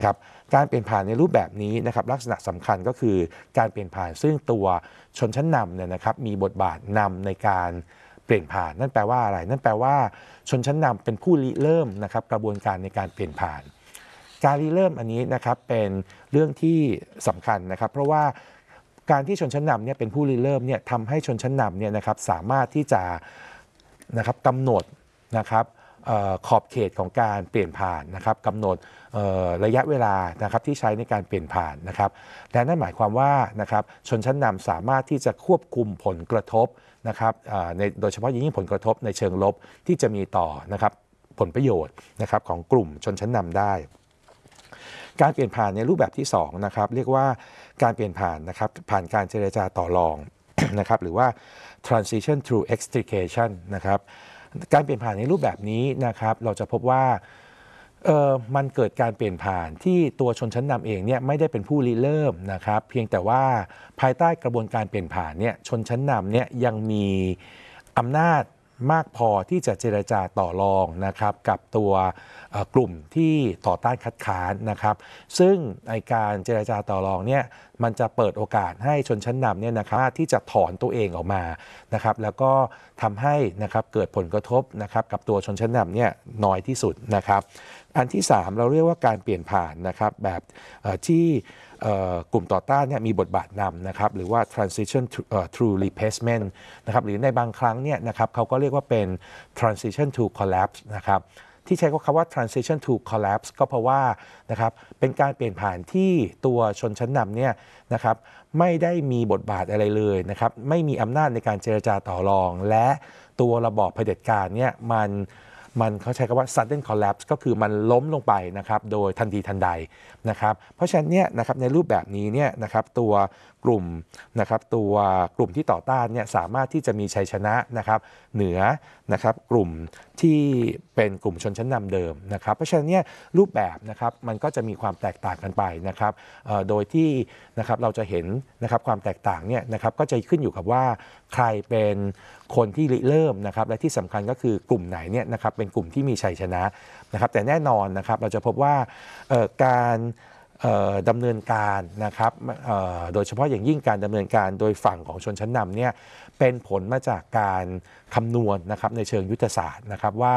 ครับการเปลี่ยนผ่านในรูปแบบนี้นะครับลักษณะสำคัญก็คือการเปลี่ยนผ่านซึ่งตัวชนชั้นนำเนี่ยนะครับมีบทบาทนำในการเปลี่ยนผ่านนั่นแปลว่าอะไรนั่นแปลว่าชนชั้นนำเป็นผู้ริเริ่มนะครับกระบวนการในการเปลี่ยนผ่านการริเริ่มอันนี้นะครับเป็นเรื่องที่สำคัญนะครับเพราะว่าการที่ชนชั้นนำเนี่ยเป็นผู้ริเริ่มเนี่ยทำให้ชนชั้นนำเนี่ยนะครับสามารถที่จะนะครับกำหนดนะครับขอบเขตของการเปลี่ยนผ่านนะครับกำหนดระยะเวลานะครับที่ใช้ในการเปลี่ยนผ่านนะครับและนั่นหมายความว่านะครับชนชั้นนำสามารถที่จะควบคุมผลกระทบนะครับโดยเฉพาะยิ่งผลกระทบในเชิงลบที่จะมีต่อนะครับผลประโยชน์นะครับของกลุ่มชนชั้นนำได้การเปลี่ยนผ่านในรูปแบบที่2นะครับเรียกว่าการเปลี่ยนผ่านนะครับผ่านการเจรจาต่อรอง นะครับหรือว่า transition through extrication นะครับการเปลี่ยนผ่านในรูปแบบนี้นะครับเราจะพบว่ามันเกิดการเปลี่ยนผ่านที่ตัวชนชั้นนำเองเนี่ยไม่ได้เป็นผู้ริเริ่มนะครับเพียงแต่ว่าภายใต้กระบวนการเปลี่ยนผ่านเนี่ยชนชั้นนำเนี่ยยังมีอำนาจมากพอที่จะเจรจาต่อรองนะครับกับตัวกลุ่มที่ต่อต้านคัดค้านนะครับซึ่งในการเจรจาต่อรองเนี่ยมันจะเปิดโอกาสให้ชนชั้นนำเนี่ยนะครับที่จะถอนตัวเองออกมานะครับแล้วก็ทำให้นะครับเกิดผลกระทบนะครับกับตัวชนชั้นนำเนี่ยน้อยที่สุดนะครับอันที่3เราเรียกว่าการเปลี่ยนผ่านนะครับแบบที่กลุ่มต่อต้านเนี่ยมีบทบาทนำนะครับหรือว่า transition through replacement นะครับหรือในบางครั้งเนี่ยนะครับเขาก็เรียกว่าเป็น transition to collapse นะครับที่ใช้คำว่า transition to collapse ก็เพราะว่านะครับเป็นการเปลี่ยนผ่านที่ตัวชนชั้นนำเนี่ยนะครับไม่ได้มีบทบาทอะไรเลยนะครับไม่มีอำนาจในการเจรจาต่อรองและตัวระบอบเผด็จการเนี่ยมันเขาใช้คำว่า sudden collapse ก็คือมันล้มลงไปนะครับโดยทันทีทันใดนะครับเพราะฉะนั้นเนี่ยนะครับในรูปแบบนี้เนี่ยนะครับตัวกลุ่มที่ต่อต้านเนี่ยสามารถที่จะมีชัยชนะนะครับเหนือนะครับกลุ่มที่เป็นกลุ่มชนชั้นนำเดิมนะครับเพราะฉะนั้นเนี่ยรูปแบบนะครับมันก็จะมีความแตกต่างกันไปนะครับโดยที่นะครับเราจะเห็นนะครับความแตกต่างเนี่ยนะครับก็จะขึ้นอยู่กับว่าใครเป็นคนที่ริเริ่มนะครับและที่สำคัญก็คือกลุ่มไหนเนี่ยนะครับเป็นกลุ่มที่มีชัยชนะนะครับแต่แน่นอนนะครับเราจะพบว่าการดำเนินการนะครับโดยเฉพาะอย่างยิ่งการดำเนินการโดยฝั่งของชนชั้นนำเนี่ยเป็นผลมาจากการคำนวณนะครับในเชิงยุทธศาสตร์นะครับว่า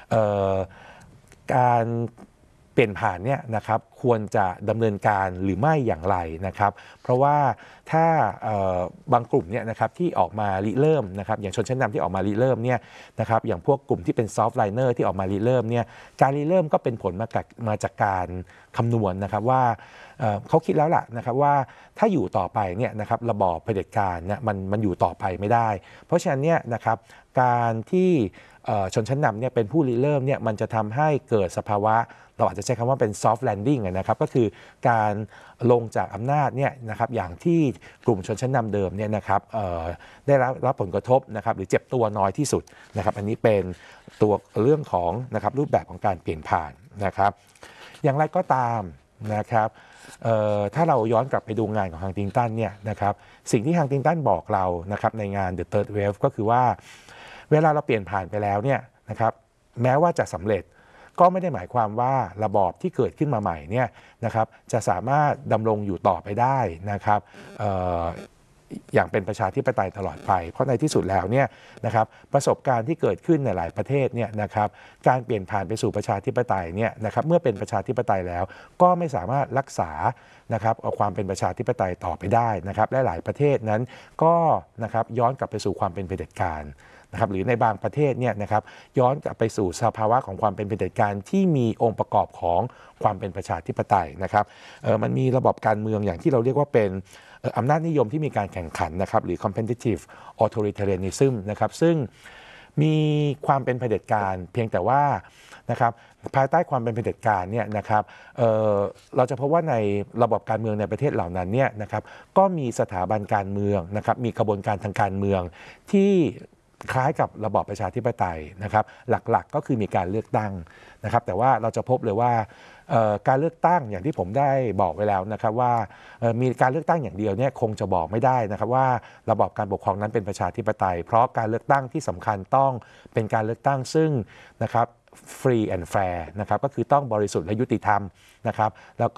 การเปลี่ยนผ่านเนี่ยนะครับควรจะดำเนินการหรือไม่อย่างไรนะครับเพราะว่าถ้าบางกลุ่มเนี่ยนะครับที่ออกมาริเริ่มนะครับอย่างชนชั้นนำที่ออกมาริเริ่มเนี่ยนะครับอย่างพวกกลุ่มที่เป็นซอฟต์ไลเนอร์ที่ออกมาริเริ่มเนี่ยการริเริ่มก็เป็นผลมาจากการคำนวณนะครับว่าเขาคิดแล้วล่ะนะครับว่าถ้าอยู่ต่อไปเนี่ยนะครับระบอบเผด็จการเนี่ยมันอยู่ต่อไปไม่ได้เพราะฉะนั้นเนี่ยนะครับการที่ชนชั้นนำเนี่ยเป็นผู้ริเริ่มเนี่ยมันจะทำให้เกิดสภาวะเราอาจจะใช้คำว่าเป็น soft landing นะครับก็คือการลงจากอำนาจเนี่ยนะครับอย่างที่กลุ่มชนชั้นนำเดิมเนี่ยนะครับได้รับผลกระทบนะครับหรือเจ็บตัวน้อยที่สุดนะครับอันนี้เป็นตัวเรื่องของนะครับรูปแบบของการเปลี่ยนผ่านนะครับอย่างไรก็ตามนะครับถ้าเราย้อนกลับไปดูงานของฮังติงตันเนี่ยนะครับสิ่งที่ฮังติงตันบอกเรานะครับในงาน The Third Wave ก็คือว่าเวลาเราเปลี่ยนผ่านไปแล้วเนี่ยนะครับแม้ว่าจะสำเร็จก็ไม่ได้หมายความว่าระบอบที่เกิดขึ้นมาใหม่เนี่ยนะครับจะสามารถดำรงอยู่ต่อไปได้นะครับอย่างเป็นประชาธิปไตยตลอดไปเพราะในที่สุดแล้วเนี่ยนะครับประสบการณ์ที่เกิดขึ้นในหลายประเทศเนี่ยนะครับการเปลี่ยนผ่านไปสู่ประชาธิปไตยเนี่ยนะครับเมื่อเป็นประชาธิปไตยแล้วก็ไม่สามารถรักษานะครับเอาความเป็นประชาธิปไตยต่อไปได้นะครับและหลายประเทศนั้นก็นะครับย้อนกลับไปสู่ความเป็นเผด็จการนะครับหรือในบางประเทศเนี่ยนะครับย้อนกลับไปสู่สภาวะของความเป็นเผด็จการที่มีองค์ประกอบของความเป็นประชาธิปไตยนะครับมันมีระบบการเมืองอย่างที่เราเรียกว่าเป็นอำนาจนิยมที่มีการแข่งขันนะครับหรือ competitive authoritarianism นะครับซึ่งมีความเป็นเผด็จการเพียงแต่ว่านะครับภายใต้ความเป็นเผด็จการเนี่ยนะครับเราจะพบว่าในระบบการเมืองในประเทศเหล่านั้นเนี่ยนะครับก็มีสถาบันการเมืองนะครับมีกระบวนการทางการเมืองที่คล้ายกับระบอบประชาธิปไตยนะครับหลักๆก็คือมีการเลือกตั้งนะครับแต่ว่าเราจะพบเลยว่าการเลือกตั้งอย่างที่ผมได้บอกไว้แล้วนะครับว่ามีการเลือกตั้งอย่างเดียวเนี่ยคงจะบอกไม่ได้นะครับว่าระบอบการปกครองนั้นเป็นประชาธิปไตยเพราะการเลือกตั้งที่สำคัญต้องเป็นการเลือกตั้งซึ่งนะครับ free and fair นะครับก็คือต้องบริสุทธิ์และยุติธรรมนะครับแล้ว